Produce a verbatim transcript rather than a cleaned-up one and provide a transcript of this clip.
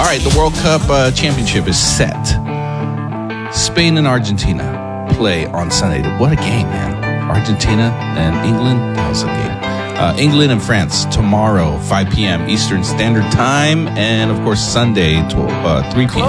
right, the World Cup uh, Championship is set. Spain and Argentina play on Sunday. What a game, man. Argentina and England, that was a game. Uh, England and France tomorrow, five p.m. Eastern Standard Time. And, of course, Sunday, twelve, uh, three p.m.